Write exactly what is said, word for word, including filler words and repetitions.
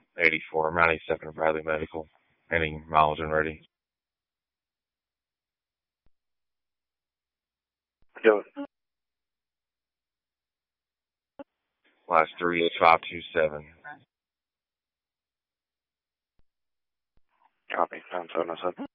eighty-four, Mount eighty-seven, Bradley Medical. Any mileage and ready. Do it. Last three is five two seven. Copy. Pound seven oh seven.